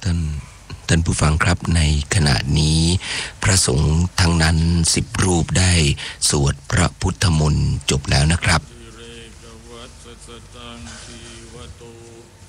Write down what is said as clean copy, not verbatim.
ท่านผู้ฟังครับในขณะนี้พระสงฆ์ทั้งนั้น10 รูปได้สวดพระพุทธมนต์จบแล้วนะครับ